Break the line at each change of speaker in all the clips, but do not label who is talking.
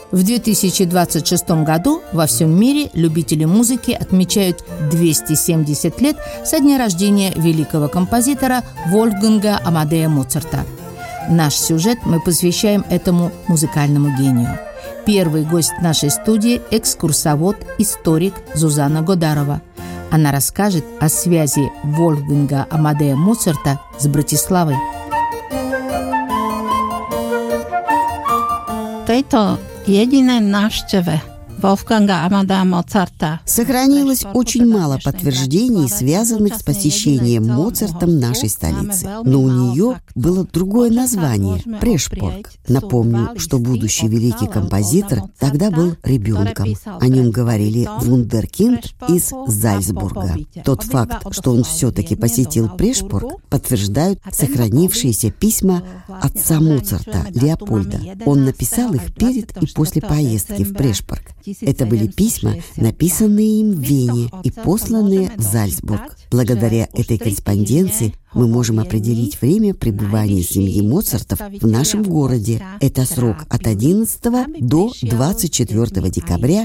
В 2026 году во всем мире любители музыки отмечают 270 лет со дня рождения великого композитора Вольфганга Амадея Моцарта. Наш сюжет мы посвящаем этому музыкальному гению. Первый гость нашей студии – экскурсовод, историк Зузанна Годарова. Она расскажет о связи Вольфганга Амадея Моцарта с Братиславой.
Tejto jedinej návšteve Wolfganga Amadea Mozarta
сохранилось очень мало подтверждений, связанных с посещением Моцартом нашей столицы. Но у нее было другое название – Прешпорг. Напомню, что будущий великий композитор тогда был ребенком. О нем говорили вундеркинд из Зальцбурга. Тот факт, что он все-таки посетил Прешпорг, подтверждают сохранившиеся письма отца Моцарта, Леопольда. Он написал их перед и после поездки в Прешпорг. Это были письма, написанные им в Вене и посланные в Зальцбург. Благодаря этой корреспонденции мы можем определить время пребывания семьи Моцартов в нашем городе. Это срок от 11 до 24 декабря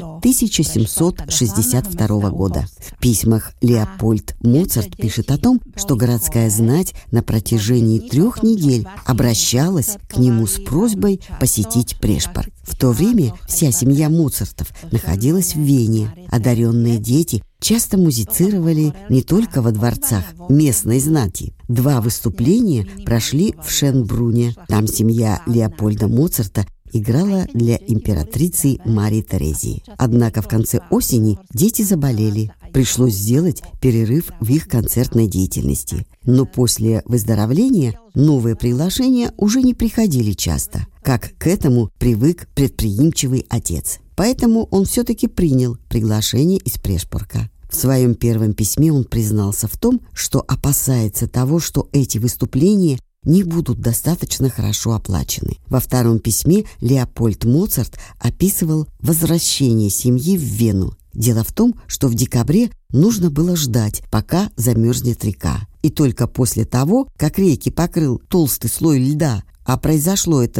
1762 года. В письмах Леопольд Моцарт пишет о том, что городская знать на протяжении 3 недель обращалась к нему с просьбой посетить Прешпорг. В то время вся семья Моцартов находилась в Вене. Одаренные дети часто музицировали не только во дворцах местной знати. 2 выступления прошли в Шенбруне. Там семья Леопольда Моцарта играла для императрицы Марии Терезии. Однако в конце осени дети заболели. Пришлось сделать перерыв в их концертной деятельности. Но после выздоровления новые приглашения уже не приходили часто, как к этому привык предприимчивый отец. Поэтому он все-таки принял приглашение из Прешпорга. В своем первом письме он признался в том, что опасается того, что эти выступления не будут достаточно хорошо оплачены. Во втором письме Леопольд Моцарт описывал возвращение семьи в Вену. Дело в том, что в декабре нужно было ждать, пока замерзнет река. И только после того, как реки покрыл толстый слой льда, а произошло это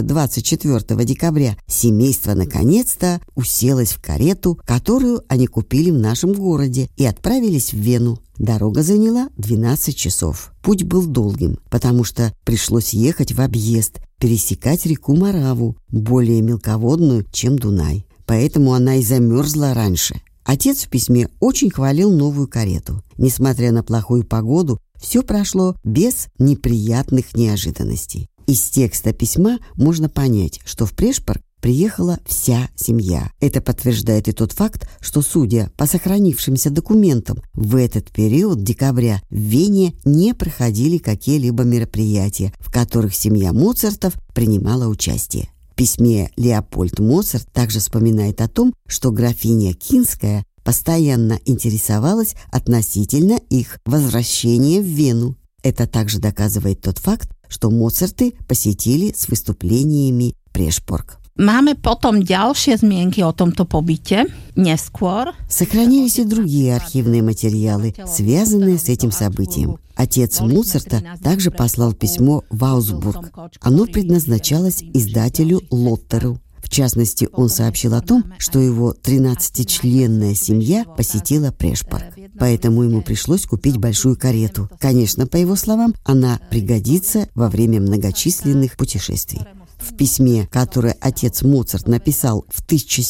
24 декабря, семейство наконец-то уселось в карету, которую они купили в нашем городе, и отправились в Вену. Дорога заняла 12 часов. Путь был долгим, потому что пришлось ехать в объезд, пересекать реку Мораву, более мелководную, чем Дунай. Поэтому она и замерзла раньше. Отец в письме очень хвалил новую карету. Несмотря на плохую погоду, все прошло без неприятных неожиданностей. Из текста письма можно понять, что в Прешпорг приехала вся семья. Это подтверждает и тот факт, что, судя по сохранившимся документам, в этот период декабря в Вене не проходили какие-либо мероприятия, в которых семья Моцартов принимала участие. В письме Леопольд Моцарт также вспоминает о том, что графиня Кинская постоянно интересовалась относительно их возвращения в Вену. Это также доказывает тот факт, что Моцарты посетили с выступлениями Прешпорг.
Máme potom ďalšie zmienky o tomto pobyte neskôr.
Сохранились и другие архивные материалы, связанные с этим событием. Отец Моцарта также послал письмо в Аусбург. Оно предназначалось издателю Лоттеру. В частности, он сообщил о том, что его 13-членная семья посетила Прешпорг. Поэтому ему пришлось купить большую карету. Конечно, по его словам, она пригодится во время многочисленных путешествий. В письме, которое отец Моцарт написал в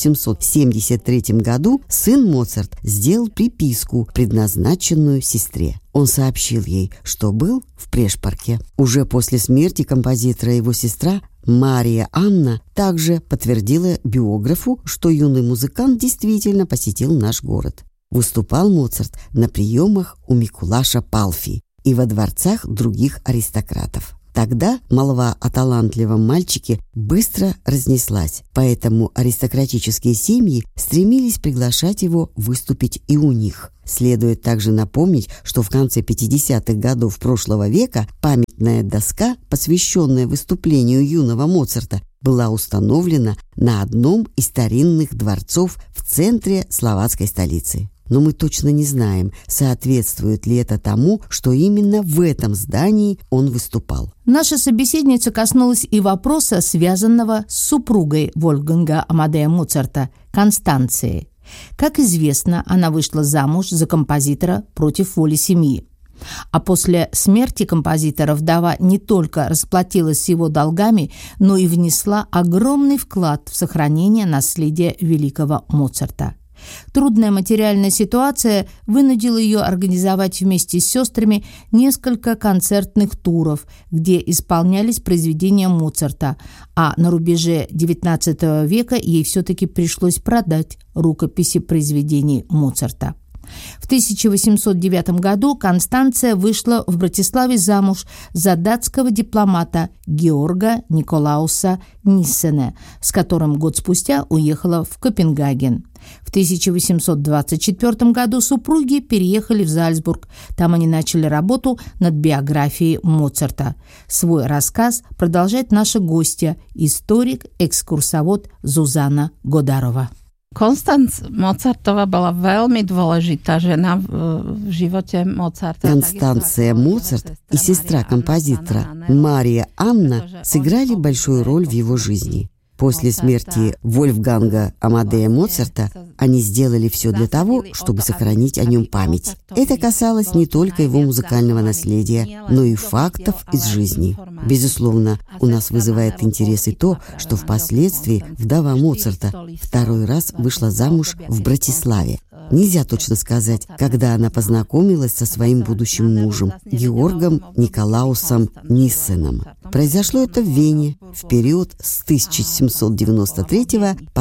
1773 году, сын Моцарт сделал приписку, предназначенную сестре. Он сообщил ей, что был в Прешпорге. Уже после смерти композитора его сестра Мария Анна также подтвердила биографу, что юный музыкант действительно посетил наш город. Выступал Моцарт на приемах у Микулаша Палфи и во дворцах других аристократов. Тогда молва о талантливом мальчике быстро разнеслась, поэтому аристократические семьи стремились приглашать его выступить и у них. Следует также напомнить, что в конце 50-х годов прошлого века памятная доска, посвященная выступлению юного Моцарта, была установлена на одном из старинных дворцов в центре словацкой столицы. но мы точно не знаем, соответствует ли это тому, что именно в этом здании он выступал.
Наша собеседница коснулась и вопроса, связанного с супругой Вольфганга Амадея Моцарта, Констанцией. Как известно, она вышла замуж за композитора против воли семьи. А после смерти композитора вдова не только расплатилась с его долгами, но и внесла огромный вклад в сохранение наследия великого Моцарта. Трудная материальная ситуация вынудила ее организовать вместе с сестрами несколько концертных туров, где исполнялись произведения Моцарта, а на рубеже XIX века ей все-таки пришлось продать рукописи произведений Моцарта. В 1809 году Констанция вышла в Братиславе замуж за датского дипломата Георга Николауса Ниссена, с которым год спустя уехала в Копенгаген. В 1824 году супруги переехали в Зальцбург. Там они начали работу над биографией Моцарта. Свой рассказ продолжает наша гостья, историк-экскурсовод Зузана Годарова.
Konstanc Mozartova bola veľmi dôležitá žena v živote Mozarta.
Констанция Моцарт и сестра композитора Мария Анна сыграли большую роль в его жизни. После смерти Вольфганга Амадея Моцарта они сделали все для того, чтобы сохранить о нем память. Это касалось не только его музыкального наследия, но и фактов из жизни. Безусловно, у нас вызывает интерес и то, что впоследствии вдова Моцарта второй раз вышла замуж в Братиславе. Нельзя точно сказать, когда она познакомилась со своим будущим мужем, Георгом Николаусом Ниссеном. Произошло это в Вене в период с 1793 по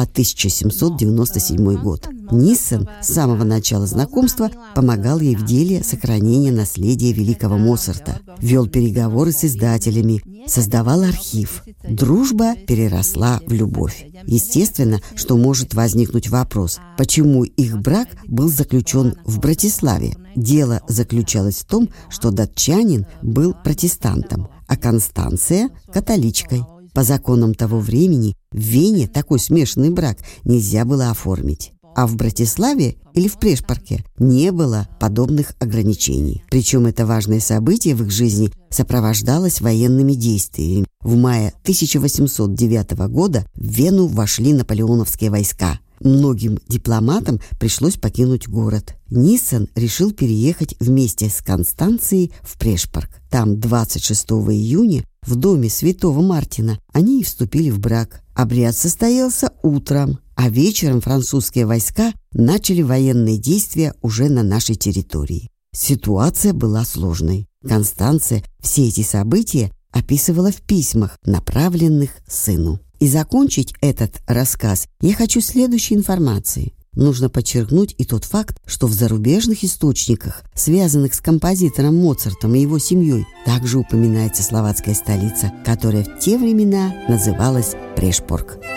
1797 год. Ниссен с самого начала знакомства помогал ей в деле сохранения наследия великого Моцарта, вел переговоры с издателями, создавал архив. Дружба переросла в любовь. Естественно, что может возникнуть вопрос, почему их брак был заключен в Братиславе. Дело заключалось в том, что датчанин был протестантом, а Констанция – католичкой. По законам того времени в Вене такой смешанный брак нельзя было оформить. А в Братиславе или в Прешпарке не было подобных ограничений. Причем это важное событие в их жизни сопровождалось военными действиями. В мае 1809 года в Вену вошли наполеоновские войска. Многим дипломатам пришлось покинуть город. Ниссен решил переехать вместе с Констанцией в Прешпарк. Там 26 июня в доме святого Мартина они и вступили в брак. Обряд состоялся утром, а вечером французские войска начали военные действия уже на нашей территории. Ситуация была сложной. Констанция все эти события описывала в письмах, направленных сыну. И закончить этот рассказ я хочу следующей информацией. Нужно подчеркнуть и тот факт, что в зарубежных источниках, связанных с композитором Моцартом и его семьей, также упоминается словацкая столица, которая в те времена называлась Прешпорг.